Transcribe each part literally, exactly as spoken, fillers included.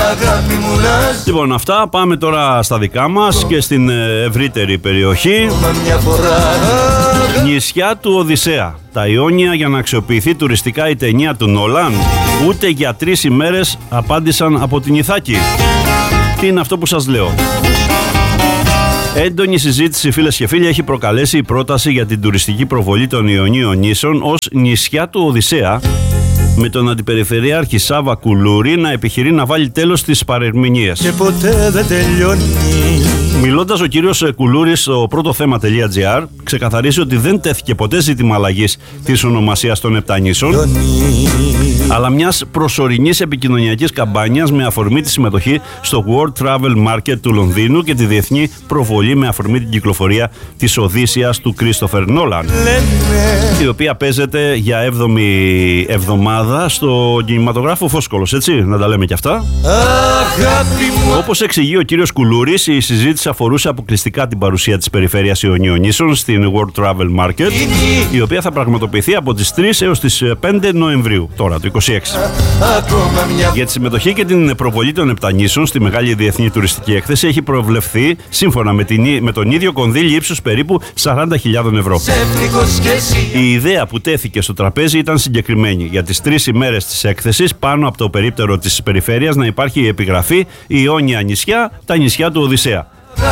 αγάπη μου λες. Λοιπόν, αυτά, πάμε τώρα στα δικά μας και στην ευρύτερη περιοχή. Μια φορά. Νησιά του Οδυσσέα, τα Ιόνια, για να αξιοποιηθεί τουριστικά η ταινία του Νόλαν. Ούτε για τρεις ημέρες απάντησαν από την Ιθάκη. Τι είναι αυτό που σας λέω? Έντονη συζήτηση, φίλες και φίλοι, έχει προκαλέσει η πρόταση για την τουριστική προβολή των Ιωνίων νήσων ως νησιά του Οδυσσέα, με τον Αντιπεριφερειάρχη Σάβα Κουλούρη να επιχειρεί να βάλει τέλος στις παρερμηνίες. Και ποτέ δεν τελειώνει. Μιλώντας ο κύριος Κουλούρης στο πρώτο θέμα.gr, ξεκαθαρίζει ότι δεν τέθηκε ποτέ ζήτημα αλλαγής της ονομασίας των επτά νήσων, αλλά μιας προσωρινής επικοινωνιακής καμπάνιας με αφορμή τη συμμετοχή στο World Travel Market του Λονδίνου και τη διεθνή προβολή με αφορμή την κυκλοφορία της Οδύσσειας του Κρίστοφερ Νόλαν, η οποία παίζεται για έβδομη εβδομάδα στο κινηματογράφο Φόσκολος, έτσι, να τα λέμε κι αυτά. Όπως εξηγεί ο κύριος Κουλούρης, η συζήτηση αφορούσε αποκλειστικά την παρουσία της περιφέρειας Ιωνίων νήσων στην World Travel Market, η οποία θα πραγματοποιηθεί από τις τρεις έως τις πέντε Νοεμβρίου, τώρα το είκοσι έξι. Για τη συμμετοχή και την προβολή των επτά νήσων στη μεγάλη διεθνή τουριστική έκθεση έχει προβλεφθεί, σύμφωνα με, την, με τον ίδιο κονδύλι, ύψους περίπου σαράντα χιλιάδες ευρώ. Η ιδέα που τέθηκε στο τραπέζι ήταν συγκεκριμένη. Για τις τρεις ημέρες της έκθεσης, πάνω από το περίπτερο της περιφέρειας να υπάρχει η επιγραφή «Η Ιόνια νησιά, τα νησιά του Οδυσσέα».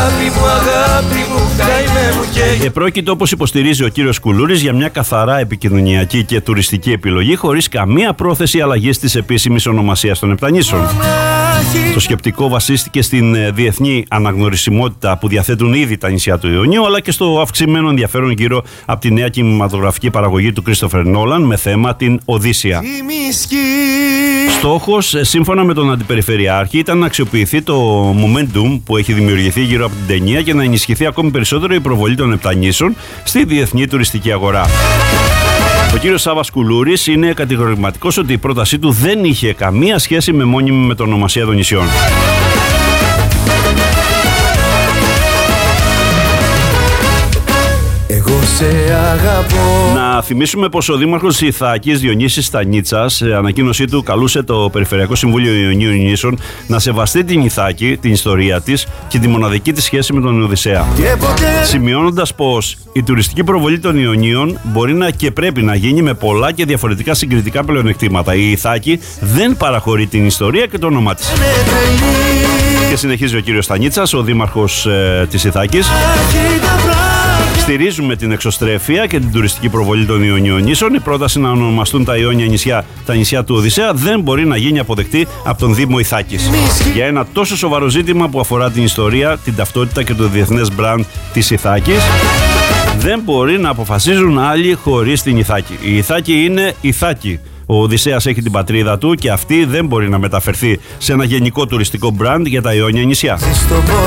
Επρόκειτο, όπως υποστηρίζει ο κύριος Κουλούρης, για μια καθαρά επικοινωνιακή και τουριστική επιλογή, χωρίς καμία πρόθεση αλλαγής της επίσημης ονομασίας των επτά νήσων. Το σκεπτικό βασίστηκε στην διεθνή αναγνωρισιμότητα που διαθέτουν ήδη τα νησιά του Ιωνίου, αλλά και στο αυξημένο ενδιαφέρον γύρω από τη νέα κινηματογραφική παραγωγή του Κρίστοφερ Νόλαν με θέμα την Οδύσσεια. Στόχος, σύμφωνα με τον Αντιπεριφερειάρχη, ήταν να αξιοποιηθεί το momentum που έχει δημιουργηθεί γύρω από την ταινία και να ενισχυθεί ακόμη περισσότερο η προβολή των επτά νήσων στη διεθνή τουριστική αγορά. Ο κύριος Σάβας Κουλούρης είναι κατηγορηματικός ότι η πρότασή του δεν είχε καμία σχέση με μόνιμη μετονομασία των νησιών. Εγώ σε αγαπώ. Να θυμίσουμε πως ο δήμαρχος της Ιθάκης, Διονύσης Στανίτσας, σε ανακοίνωσή του καλούσε το Περιφερειακό Συμβούλιο Ιωνίων νήσων να σεβαστεί την Ιθάκη, την ιστορία της και τη μοναδική της σχέση με τον Οδυσσέα. Ποτέ... Σημειώνοντας πως η τουριστική προβολή των Ιωνίων μπορεί να και πρέπει να γίνει με πολλά και διαφορετικά συγκριτικά πλεονεκτήματα. Η Ιθάκη δεν παραχωρεί την ιστορία και το όνομά της. Και συνεχίζει ο κύριος Στανίτσας, ο δήμαρχος ε, της Ιθάκης. Στηρίζουμε την εξωστρέφεια και την τουριστική προβολή των Ιωνίων νήσων. Η πρόταση να ονομαστούν τα Ιόνια νησιά τα νησιά του Οδυσσέα δεν μπορεί να γίνει αποδεκτή από τον Δήμο Ιθάκης. Για ένα τόσο σοβαρό ζήτημα που αφορά την ιστορία, την ταυτότητα και το διεθνές μπραντ της Ιθάκης, δεν μπορεί να αποφασίζουν άλλοι χωρίς την Ιθάκη. Η Ιθάκη είναι Ιθάκη. Ο Οδυσσέας έχει την πατρίδα του και αυτή δεν μπορεί να μεταφερθεί σε ένα γενικό τουριστικό μπραντ για τα Ιόνια νησιά.